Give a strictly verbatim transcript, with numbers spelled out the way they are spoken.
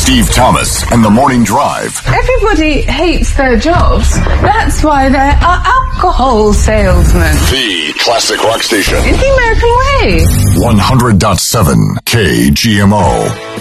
Steve Thomas and the Morning Drive. Everybody hates their jobs. That's why there are alcohol salesmen. The classic rock station. In the American way. one hundred point seven K G M O.